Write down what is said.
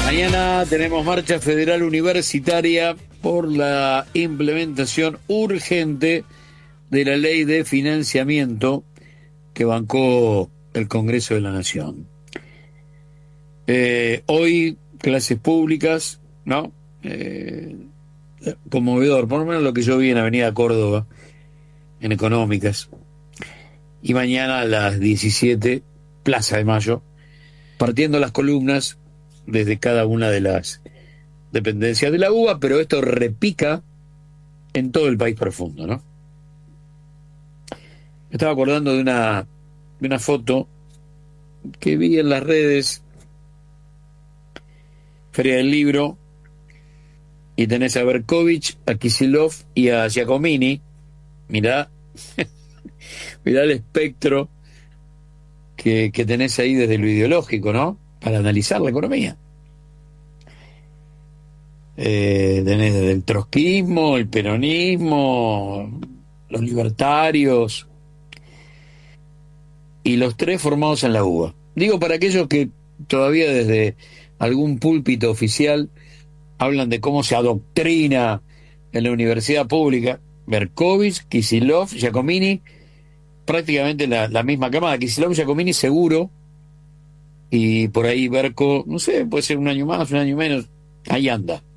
Mañana tenemos marcha federal universitaria por la implementación urgente de la ley de financiamiento que bancó el Congreso de la Nación. Hoy, clases públicas, ¿no? Conmovedor, por lo menos lo que yo vi en Avenida Córdoba, en Económicas. Y mañana a las 17, Plaza de Mayo, partiendo las columnas desde cada una de las dependencias de la UBA, pero esto repica en todo el país profundo, ¿no? Me estaba acordando de una foto que vi en las redes, Feria del Libro, y tenés a Berkovich, a Kicillof y a Giacomini. Mirá, mirá el espectro que tenés ahí desde lo ideológico, ¿no? Para analizar la economía. Tenés desde el trotskismo, el peronismo, los libertarios, y los tres formados en la UBA. Digo, para aquellos que todavía desde algún púlpito oficial hablan de cómo se adoctrina en la universidad pública, Berkovich, Kicillof, Giacomini, prácticamente la misma camada. Kicillof, Giacomini seguro, y por ahí Berko, no sé, puede ser un año más, un año menos, ahí anda.